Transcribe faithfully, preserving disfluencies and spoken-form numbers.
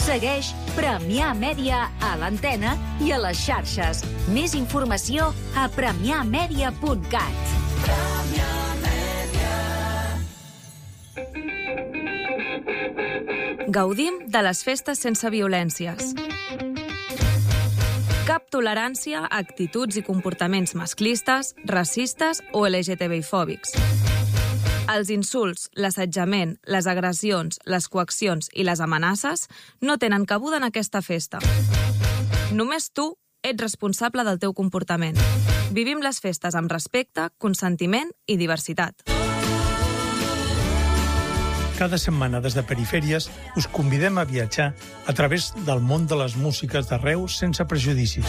Segueix Premià Mèdia a l'antena i a les xarxes. Més informació a premià mèdia punt cat. Gaudim de les festes sense violències. Cap tolerància a actituds i comportaments masclistes, racistes o L G T B I fòbics. Els insults, l'assetjament, les agressions, les coaccions i les amenaces no tenen cabuda en aquesta festa. Només tu ets responsable del teu comportament. Vivim les festes amb respecte, consentiment i diversitat. Cada setmana des de Perifèries us convidem a viatjar a través del món de les músiques d'arreu sense prejudicis.